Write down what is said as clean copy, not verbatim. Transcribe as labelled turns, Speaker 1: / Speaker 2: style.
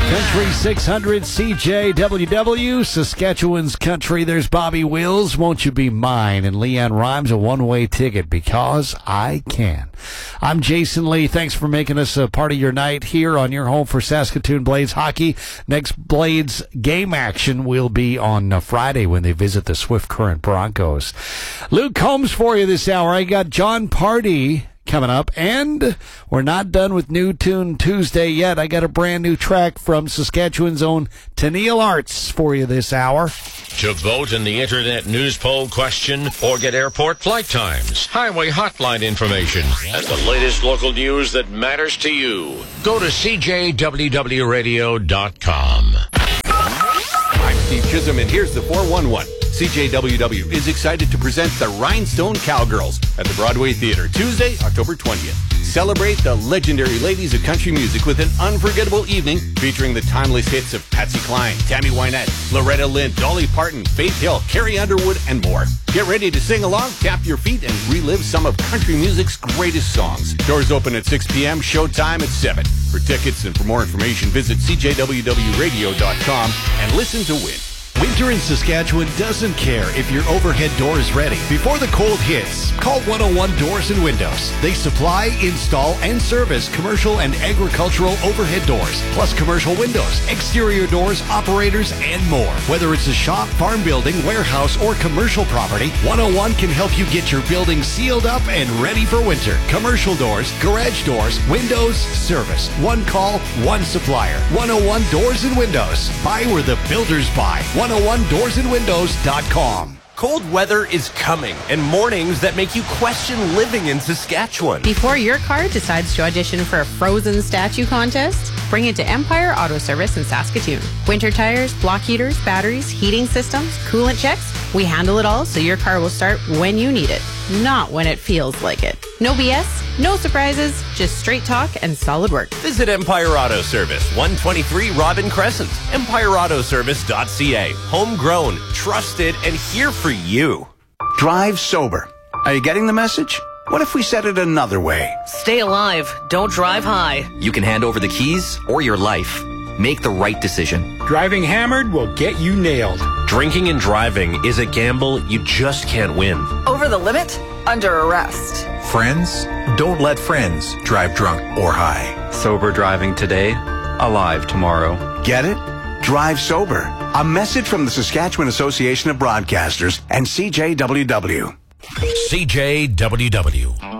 Speaker 1: Country 600 CJWW, Saskatchewan's country. There's Bobby Wills, Won't You Be Mine? And Leanne Rhymes, a one-way ticket, Because I Can. I'm Jason Lee. Thanks for making us a part of your night here on your home for Saskatoon Blades hockey. Next Blades game action will be on Friday when they visit the Swift Current Broncos. Luke Combs for you this hour. I got John Pardee coming up, and we're not done with New Tune Tuesday yet. I got a brand new track from Saskatchewan's own Tennille Arts for you this hour.
Speaker 2: To vote in the Internet News Poll question or get airport flight times, highway hotline information, and the latest local news that matters to you, go to CJWWRadio.com.
Speaker 3: I'm Steve Chisholm, and here's the 411. CJWW is excited to present the Rhinestone Cowgirls at the Broadway Theater Tuesday, October 20th. Celebrate the legendary ladies of country music with an unforgettable evening featuring the timeless hits of Patsy Cline, Tammy Wynette, Loretta Lynn, Dolly Parton, Faith Hill, Carrie Underwood, and more. Get ready to sing along, tap your feet, and relive some of country music's greatest songs. Doors open at 6 p.m., showtime at 7. For tickets and for more information, visit CJWWRadio.com and listen to win.
Speaker 4: Winter in Saskatchewan doesn't care if your overhead door is ready. Before the cold hits, call 101 Doors and Windows. They supply, install, and service commercial and agricultural overhead doors, plus commercial windows, exterior doors, operators, and more. Whether it's a shop, farm building, warehouse, or commercial property, 101 can help you get your building sealed up and ready for winter. Commercial doors, garage doors, windows, service. One call, one supplier. 101 Doors and Windows. Buy where the builders buy. 101doorsandwindows.com.
Speaker 5: Cold weather is coming, and mornings that make you question living in Saskatchewan.
Speaker 6: Before your car decides to audition for a frozen statue contest, bring it to Empire Auto Service in Saskatoon. Winter tires, block heaters, batteries, heating systems, coolant checks. We handle it all so your car will start when you need it, not when it feels like it. No BS, no surprises, just straight talk and solid work.
Speaker 5: Visit Empire Auto Service, 123 Robin Crescent. EmpireAutoservice.ca. Homegrown, trusted, and here for you.
Speaker 7: Drive sober. Are you getting the message? What if we said it another way?
Speaker 8: Stay alive. Don't drive high.
Speaker 9: You can hand over the keys or your life. Make the right decision.
Speaker 10: Driving hammered will get you nailed.
Speaker 2: Drinking and driving is a gamble you just can't win.
Speaker 8: Over the limit? Under arrest.
Speaker 11: Friends? Don't let friends drive drunk or high.
Speaker 12: Sober driving today, alive tomorrow.
Speaker 7: Get it? Drive sober. A message from the Saskatchewan Association of Broadcasters and CJWW.
Speaker 2: CJWW.